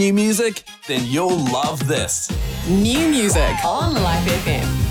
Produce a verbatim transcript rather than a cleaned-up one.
New music? Then you'll love this. New music on Life F M.